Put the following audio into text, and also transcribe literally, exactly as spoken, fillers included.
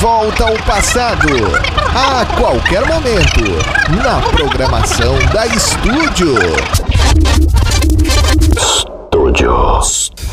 volta ao passado, a qualquer momento, na programação da Estúdio.